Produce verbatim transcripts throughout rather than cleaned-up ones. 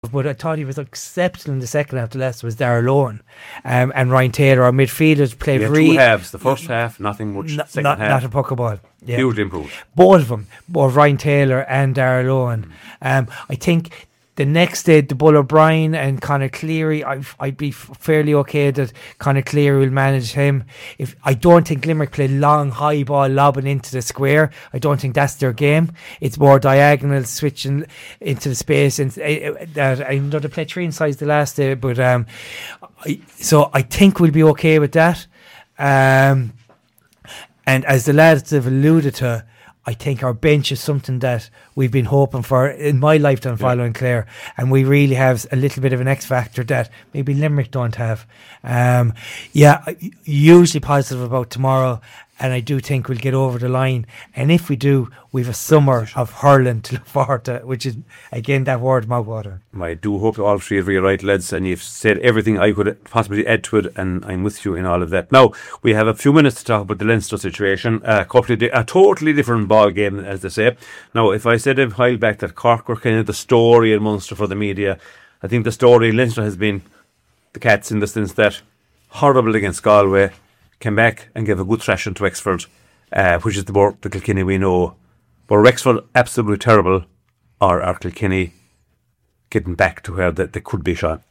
but I thought he was exceptional in the second half. The last was Darragh Lohan, um, and Ryan Taylor. Our midfielders played really. Two halves. The first half, nothing much. Not, second not, half, not a puck of ball. Yeah. Hugely improved. Both of them, both Ryan Taylor and Darragh Lohan. Mm. Um, I think. The next day, the Bull O'Brien and Conor Cleary, I, I'd be f- fairly okay that Conor Cleary will manage him. If I don't think Limerick play long, high ball lobbing into the square. I don't think that's their game. It's more diagonal, switching into the space. And uh, that I know they played three inside the last day, but um, I, so I think we'll be okay with that. Um, and as the lads have alluded to, I think our bench is something that we've been hoping for in my lifetime following yeah. Clare, and we really have a little bit of an X factor that maybe Limerick don't have. Um, yeah, hugely positive about tomorrow, and I do think we'll get over the line. And if we do, we've a summer of hurling to look forward to, which is, again, that word mouthwater. I do hope all three of you are right, lads, and you've said everything I could possibly add to it, and I'm with you in all of that. Now, we have a few minutes to talk about the Leinster situation. A, couple of di- a totally different ball game, as they say. Now, if I said a while back that Cork were kind of the story in Munster for the media, I think the story in Leinster has been the Cats in the sense that horrible against Galway, came back and gave a good thrashing to Wexford, uh, which is the, the Kilkenny we know. But Wexford, absolutely terrible, or are Kilkenny getting back to where they, they could be, Sean?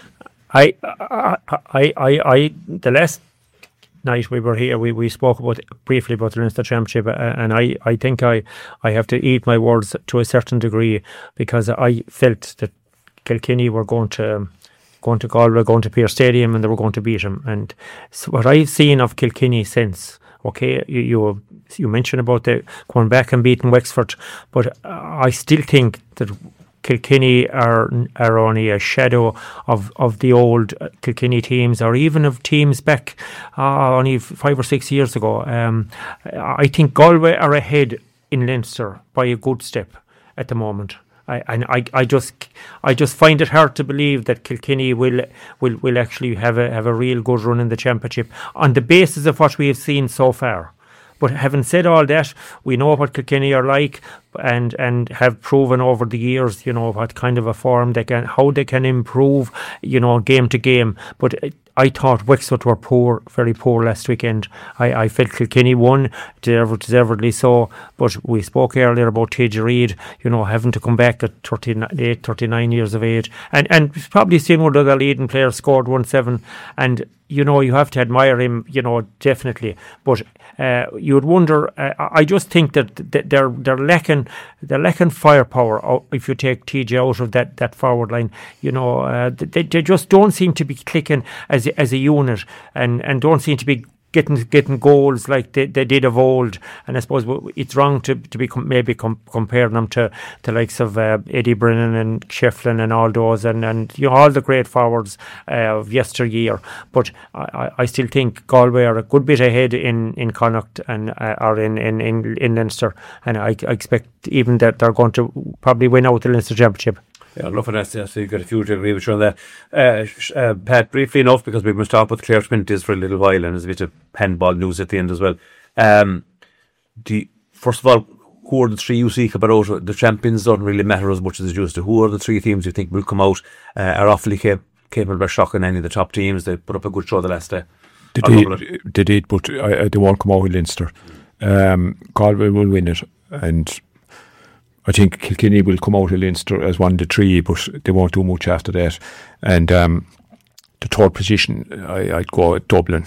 I, I, I, I, I, the last night we were here, we, we spoke about briefly about the Leinster Championship, uh, and I, I think I, I have to eat my words to a certain degree, because I felt that Kilkenny were going to going to Galway, going to Pearse Stadium, and they were going to beat him. And so what I've seen of Kilkenny since, okay, you you, you mentioned about the going back and beating Wexford, but uh, I still think that Kilkenny are are only a shadow of, of the old Kilkenny teams, or even of teams back uh, only five or six years ago. Um, I think Galway are ahead in Leinster by a good step at the moment. I, and I, I just, I just find it hard to believe that Kilkenny will, will, will actually have a have a real good run in the championship on the basis of what we have seen so far. But having said all that, we know what Kilkenny are like, and and have proven over the years, you know, what kind of a form they can, how they can improve, you know, game to game. But it, I thought Wexford were poor, very poor last weekend. I, I felt Kilkenny won, deservedly so. But we spoke earlier about T J Reid, you know, having to come back at thirty-eight, thirty-nine years of age. And and probably seen one of the leading players scored one seven. And, you know, you have to admire him, you know, definitely. But uh, you would wonder, uh, I just think that they're they're lacking, they're lacking firepower if you take T J out of that, that forward line. You know, uh, they, they just don't seem to be clicking as as a unit, and, and don't seem to be getting getting goals like they, they did of old. And I suppose it's wrong to to be com- maybe com- comparing them to the likes of uh, Eddie Brennan and Shefflin and all those, and, and you know, all the great forwards uh, of yesteryear. But I, I still think Galway are a good bit ahead in, in Connacht and uh, are in, in, in, in Leinster, and I, I expect even that they're going to probably win out the Leinster Championship. Yeah, enough of that. So you've got a few to agree with you on that. Uh, uh, Pat, briefly enough, because we must talk about Clare Spinties for a little while, and there's a bit of handball news at the end as well. Um, the, first of all, who are the three you seek about? The champions don't really matter as much as it used to. Who are the three teams you think will come out, uh, are awfully cap- capable of shocking any of the top teams? They put up a good show the last day. They did, they did, but uh, they won't come out with Leinster. Um, Galway will win it, and I think Kilkenny will come out of Leinster as one of the three, but they won't do much after that. And um, the third position, I, I'd go at Dublin.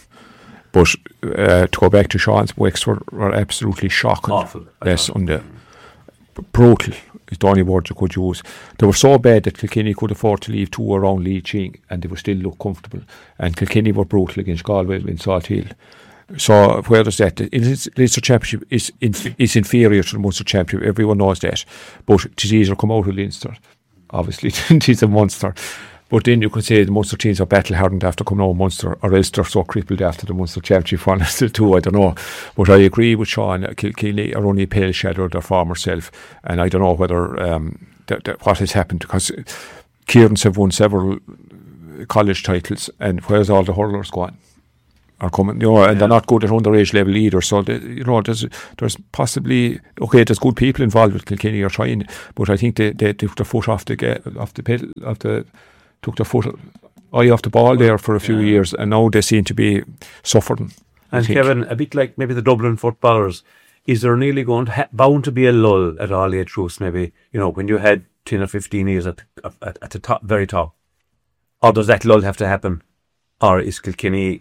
But uh, to go back to Sean's, Wexford were absolutely shocking. Awful. Yes, on the brutal is the only word you could use. They were so bad that Kilkenny could afford to leave two around Lee Ching, and they would still look comfortable. And Kilkenny were brutal against Galway in Salt Hill. So where does that? The Leinster Championship is inf- is inferior to the Munster Championship. Everyone knows that. But it is easier to come out of Leinster. Obviously, it is a Munster. But then you could say the Munster teams are battle hardened after coming out of Munster, or else they're so crippled after the Munster Championship one or two. I don't know. But I agree with Sean. Kilkenny are only a pale shadow of their former self, and I don't know whether um, that, that what has happened, because Kieran's have won several college titles, and where's all the hurlers gone? are coming, you know, and Yeah. they're not good at underage level either. So, they, you know, there's there's possibly, okay, there's good people involved with Kilkenny are trying, but I think they, they took their foot off the ga- off the pedal, off the took their foot eye off the ball there for a few Yeah. years, and now they seem to be suffering. I And think. Kevin, a bit like maybe the Dublin footballers, is there nearly going to ha- bound to be a lull at all age groups? Maybe, you know, when you had ten or fifteen years at at, at the top, very top, or does that lull have to happen, or is Kilkenny?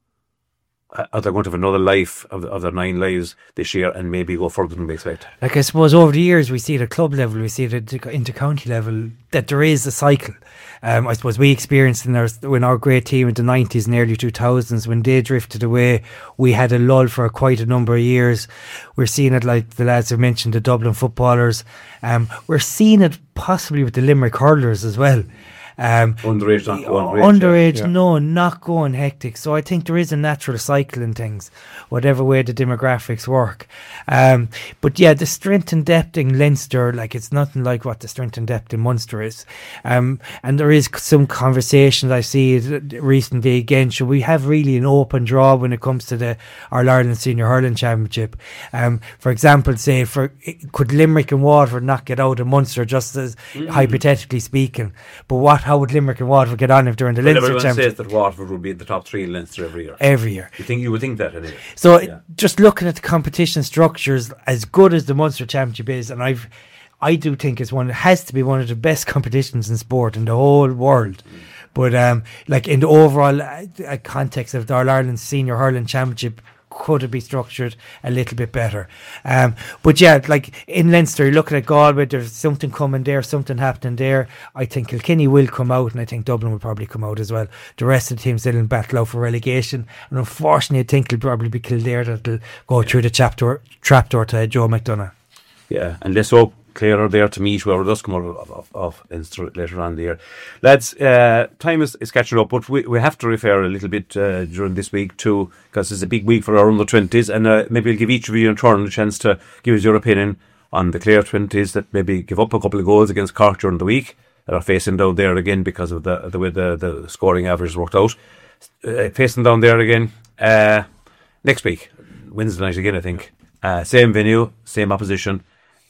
Are they going to have another life of, of their nine lives this year and maybe go further than we expect? Like, I suppose over the years we see it at club level, we see it at the inter-county level, that there is a cycle. Um, I suppose we experienced in our when our great team in the nineties and early two thousands, when they drifted away, we had a lull for quite a number of years. We're seeing it, like the lads have mentioned, the Dublin footballers. Um, we're seeing it possibly with the Limerick hurlers as well. Um, Underage, not going great. underage, yeah. no, not going hectic. So I think there is a natural cycle in things, whatever way the demographics work. Um, but yeah, the strength and depth in Leinster, like, it's nothing like what the strength and depth in Munster is. Um, and there is some conversations I see recently again. Should we have really an open draw when it comes to the All Ireland Senior Hurling Championship? Um, for example, say for could Limerick and Waterford not get out of Munster, just as Mm. hypothetically speaking? But what? How would Limerick and Waterford get on if they're in the Well, Leinster everyone Championship says that Waterford would be in the top three in Leinster every year. every year? You think you would think that anyway? So Yeah. just looking at the competition structures, as good as the Munster Championship is, and I've, I do think it's one. It has to be one of the best competitions in sport in the whole world. But um, like in the overall uh, uh, context of the All Ireland Senior Hurling Championship, could it be structured a little bit better? Um, but yeah, like in Leinster, you're looking at Galway, there's something coming there, something happening there. I think Kilkenny will come out, and I think Dublin will probably come out as well. The rest of the teams still in battle out for relegation, and unfortunately I think it'll probably be Kildare that'll go through the trapdoor, trapdoor to Joe McDonough. Yeah, and let's hope Clare are there to meet whoever does come out of, of, of Leinster later on there. Lads, uh, time is, is catching up, but we, we have to refer a little bit uh, during this week too, because it's a big week for our under twenties, and uh, maybe we'll give each of you in turn a chance to give us your opinion on the Clare twenties that maybe give up a couple of goals against Cork during the week, that are facing down there again because of the, the way the, the scoring average worked out. Uh, facing down there again uh, next week, Wednesday night again, I think. Uh, same venue, same opposition.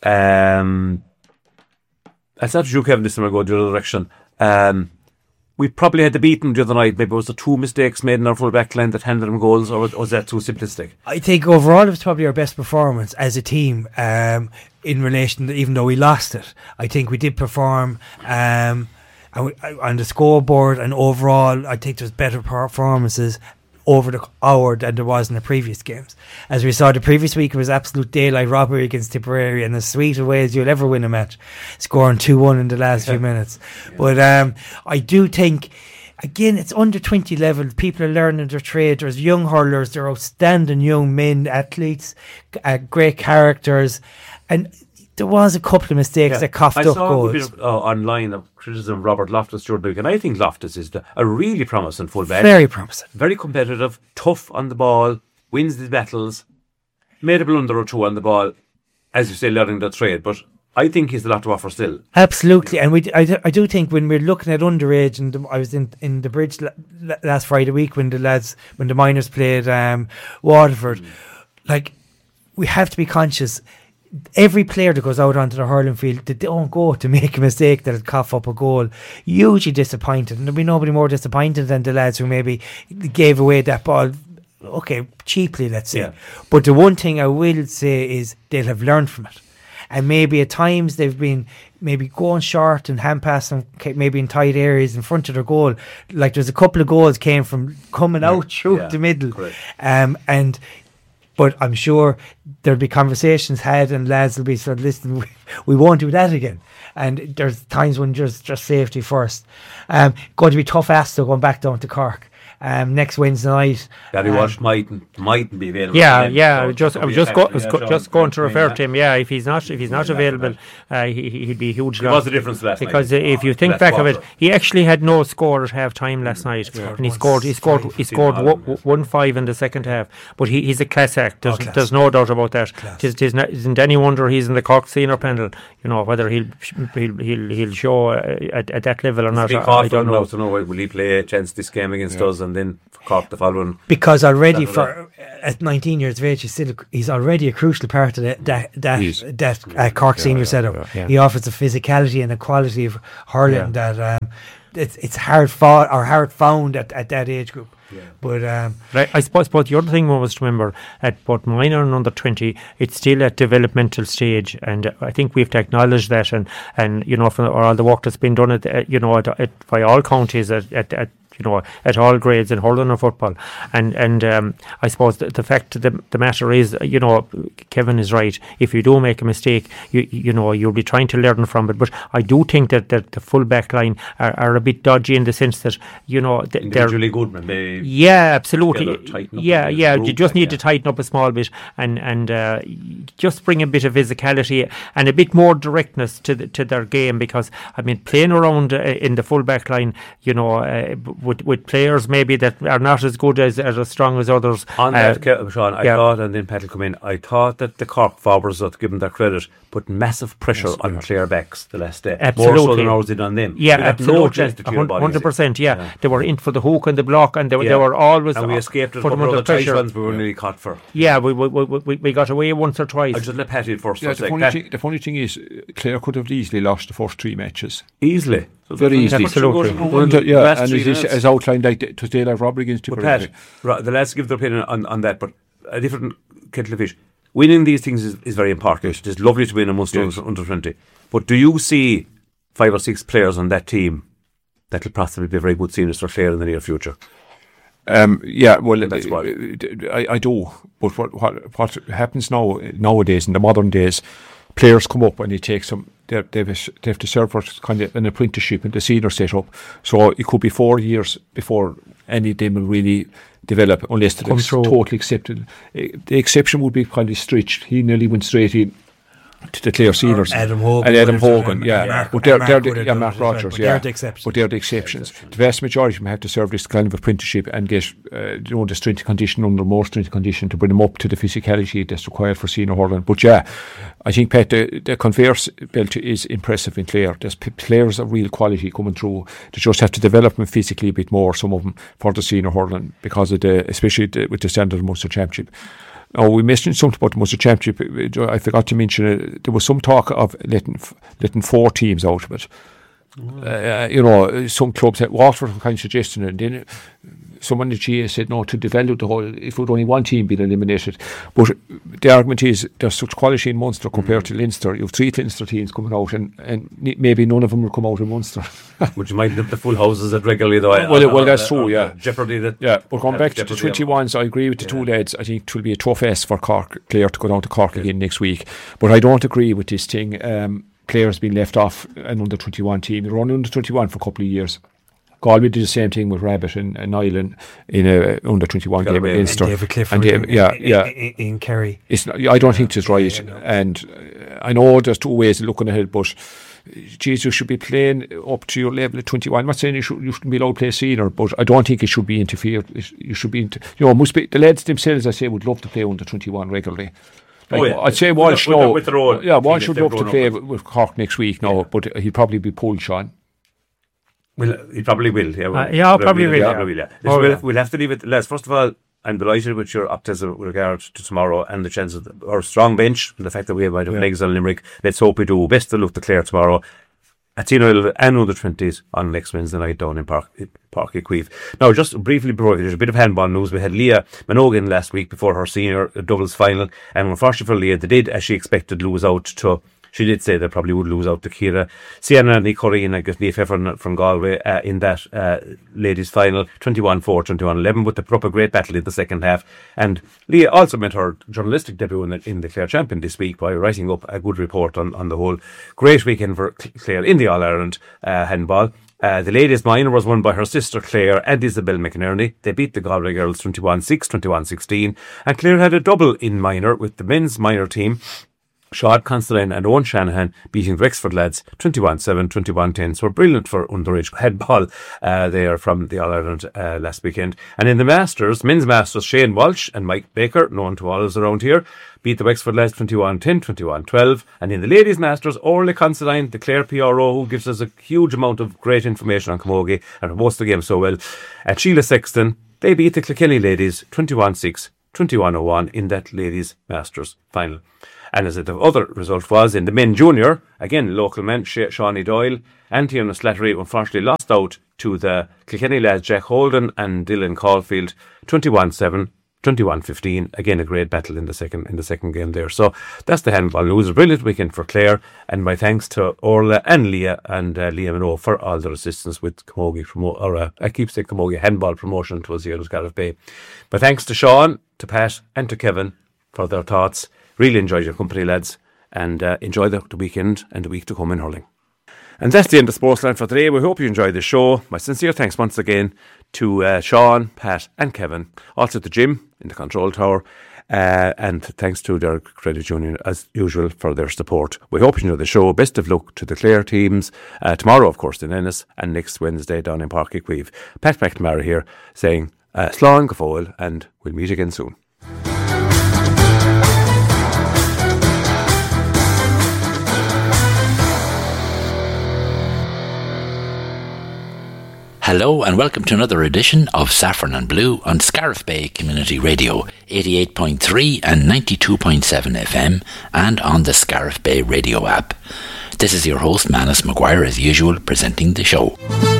Um, it's not you, Kevin, this time I go the other direction. Um, we probably had to beat them the other night. Maybe it was the two mistakes made in our full back line that handed them goals, or was, was that too simplistic? I think overall it was probably our best performance as a team, um, in relation to, even though we lost it. I think we did perform um, and we, on the scoreboard, and overall I think there's better performances over the hour than there was in the previous games. As we saw the previous week, it was absolute daylight robbery against Tipperary, and as sweet a way as you'll ever win a match, scoring two one in the last few minutes. Yeah. But um, I do think, again, it's under twenty level. People are learning their trade. There's young hurlers, they're outstanding young men, athletes, uh, great characters, and there was a couple of mistakes yeah. that coughed I up saw goals. a bit of, uh, online of criticism of Robert Loftus during the week, and I think Loftus is the, a really promising fullback. Very promising. Very competitive, tough on the ball, wins the battles, made a blunder or two on the ball, as you say, learning the trade, but I think he's a lot to offer still. Absolutely, and we, I, I do think when we're looking at underage, and the, I was in, in the bridge la, la, last Friday week when the lads, when the minors played um, Waterford, mm. like, we have to be conscious. Every player that goes out onto the hurling field, they don't go to make a mistake that'll cough up a goal. Usually disappointed, and there'll be nobody more disappointed than the lads who maybe gave away that ball, okay, cheaply, let's say. Yeah. But the one thing I will say is they'll have learned from it. And maybe at times they've been maybe going short and hand passing, maybe in tight areas in front of their goal. Like there's a couple of goals came from coming yeah. out through yeah. the middle. Um, and But I'm sure there'll be conversations had, and lads will be sort of listening. We, we won't do that again. And there's times when just just safety first. Um, going to be tough ass though, going back down to Cork. Um, next Wednesday night. Gary um, Walsh mightn't mightn't be available. Yeah, yeah. So just I was just go, was go, just going to refer to him. Yeah, if he's not if he's not available, uh, he he'd be a huge loss. What's the difference last because night? Because if you think back of it, he actually had no score at half time last night, yeah. and he scored he scored he scored one, one five in the second half. But he, he's a class act. There's, oh, class. there's no doubt about that. Tis, tis not, isn't any wonder he's in the Cork senior panel. You know whether he'll he'll he'll, he'll show uh, at, at that level or not. I, I don't know. To know will he play a chance this game against yeah. us and. and then for Cork the following. Because already Saturday. for at nineteen years of age, he's still he's already a crucial part of that that that, that uh, Cork Yeah, senior yeah, setup. yeah, yeah. He offers the physicality and the quality of hurling Yeah. that um, it's it's hard fought or hard found at, at that age group. Yeah. But um, Right, I suppose, but the other thing one was to remember at both minor and under twenty, it's still at developmental stage, and uh, I think we have to acknowledge that, and and you know, for all the work that's been done at, uh, you know, at, at by all counties at, at, at you know, at all grades in hurling and football, and and um, I suppose the, the fact of the, the matter is, you know, Kevin is right. If you do make a mistake, you you know, you'll be trying to learn from it. But I do think that, that the full back line are, are a bit dodgy in the sense that, you know, th- they're Individually good, man. They yeah, absolutely. together tighten up Yeah, a bit yeah. of You group, just like, need yeah. to tighten up a small bit and and uh, just bring a bit of physicality and a bit more directness to the, to their game, because I mean, playing around uh, in the full back line, you know, uh, with with players maybe that are not as good as, as strong as others. On uh, that, Ke- Sean, I yeah. thought, and then Pat will come in, I thought that the Cork forwards, to give them their credit, put massive pressure Yes, on yeah. Clare backs the last day. More so Absolutely. than ours did on them. Yeah, They had no absolutely, chance to clear bodies. hundred percent. Yeah. Yeah. They were in for the hook and the block, and they, were Yeah. they were always And we uh, escaped a put them couple of under the tight pressure. ones we were nearly caught for. Yeah, we we, we we we got away once or twice. I just let Patty first. Yeah, for a the, sec. funny Pat, thing, the funny thing is, uh, Clare could have easily lost the first three matches. easily. So Very the- easily. Absolutely. Well, The yeah, last and three as, is, minutes. as outlined, like it was daylight robbery against But Tipperary. Pat, right, the lads give their opinion on, on that, but a different kettle of fish. Winning these things is, is very important. It's lovely to win a Munster Yes. under twenty. But do you see five or six players on that team that will possibly be very good seniors for Clare in the near future? Um, yeah, well, That's why. uh, I, I do. But what, what what happens now nowadays in the modern days, players come up and they take some. They they have to serve for kind of an apprenticeship in the senior setup. So it could be four years before any of them will really develop, unless Come it's through. totally accepted. Uh, The exception would be kind of Stritch. He nearly went straight in to the Clare seniors. Adam Hogan and Adam would have done Hogan, it, yeah. and Mark- but they're, and they're Mark the, would have yeah, done Mark it as well, Rogers, but yeah. they're the exceptions. But they're the exceptions. The vast majority of them have to serve this kind of apprenticeship and get, uh, you know, the strength condition under more strength condition to bring them up to the physicality that's required for senior hurling. But yeah, I think, Pat, the, the converse belt is impressive in Clare. There's p- players of real quality coming through. They just have to develop them physically a bit more, some of them, for the senior hurling, because of the, especially the, with the standard of Munster Championship. Now, we mentioned something about the Munster Championship. I forgot to mention it. There was some talk of letting letting four teams out of it. Uh, you know, some clubs had Waterford were kind of suggesting it, and then someone in the G A said no, to develop the whole, if would only one team be eliminated. But the argument is there's such quality in Munster compared to Leinster. You have three Leinster teams coming out, and, and ne- maybe none of them will come out in Munster. Would you mind the, the full houses that regularly though? Well, on- well, on- that's on- true, on yeah. the Jeopardy that. Yeah, but going have back to the jeopardy of- twenty-ones, I agree with the two Yeah. lads. I think it will be a tough S for Cork, Clare, to go down to Cork again next week. But I don't agree with this thing. Um, Clare's been left off an under twenty-one team. They were only under twenty-one for a couple of years. Galway did the same thing with Rabbit and, and Ireland in a under twenty-one game Galway against And her. David Clifford And David- in, yeah, in, yeah. in, in Kerry. It's not, I don't think it's right. Yeah, no. And uh, I know there's two ways of looking at it, but geez, you should be playing up to your level at twenty-one. I'm not saying you, should, you shouldn't be allowed to play senior, but I don't think it should be interfered. It, you should be, inter- you know, must be, the lads themselves, I say, would love to play under twenty-one regularly. Like, Oh, yeah. I'd say With Walsh, the- with no, the- with their own yeah, team Walsh if would they've love to grown up play with- with, with Cork next week, no, but he'd probably be pulled, Sean. Well, he probably will. Yeah, Uh, yeah, probably will, yeah. Probably will, yeah. Oh, we'll, yeah. we'll have to leave it. Les, first of all, I'm delighted with your optimism with regard to tomorrow and the chances of our strong bench and the fact that we might have Yeah. legs on Limerick. Let's hope we do. Best of luck to Clare tomorrow at Tino and under twenties on next Wednesday night down in Park Park Equive. Now, just briefly before there's a bit of handball news. We had Leah Minogan last week before her senior doubles final, and unfortunately for Leah, they did, as she expected, lose out to. She did say they probably would lose out to Kira Sienna and Corrine and I guess Niamh Efron from Galway uh, in that uh, ladies' final, twenty-one four, twenty-one eleven, but they put up a great battle in the second half. And Leah also made her journalistic debut in the, in the Clare Champion this week by writing up a good report on, on the whole. Great weekend for Clare in the All-Ireland uh, handball. Uh, the ladies' minor was won by her sister Claire and Isabel McInerney. They beat the Galway girls twenty-one six, twenty-one sixteen. And Clare had a double in minor with the men's minor team. Sean Considine and Owen Shanahan beating the Wexford lads twenty-one seven, twenty-one ten. So brilliant for underage headball. Uh, they are from the All-Ireland uh, last weekend. And in the Masters, men's Masters, Shane Walsh and Mike Baker, known to all of us around here, beat the Wexford lads twenty-one ten, twenty-one twelve. And in the ladies' Masters, Orly Considine, the Clare P R O, who gives us a huge amount of great information on Camogie and promotes the game so well, and Sheila Sexton, they beat the Kilkenny ladies twenty-one six, twenty-one oh one in that ladies' Masters final. And as the other result was in the men junior, again, local men, Sha- Shawnee Doyle and Tiernan Slattery unfortunately lost out to the Kilkenny lads, Jack Holden and Dylan Caulfield, twenty-one seven, twenty-one fifteen. Again, a great battle in the second in the second game there. So that's the handball news. A brilliant weekend for Clare, and my thanks to Orla and Leah and uh, Leah Minot for all their assistance with Camogie promo or uh, I keep saying Camogie handball promotion to us here at Scariff Bay. My thanks to Sean, to Pat, and to Kevin for their thoughts. Really enjoyed your company, lads, and uh, enjoy the, the weekend and the week to come in hurling. And that's the end of Sportsline for today. We hope you enjoyed the show. My sincere thanks once again to uh, Sean, Pat and Kevin. Also to Jim in the control tower. Uh, and thanks to their credit union, as usual, for their support. We hope you enjoy the show. Best of luck to the Clare teams. Uh, tomorrow, of course, in Ennis, and next Wednesday down in Páirc Uí Chaoimh. Pat McNamara here saying, uh, Slán go fóill, and we'll meet again soon. Hello and welcome to another edition of Saffron and Blue on Scariff Bay Community Radio, eighty-eight point three and ninety-two point seven F M, and on the Scariff Bay Radio app. This is your host, Manus Maguire, as usual, presenting the show.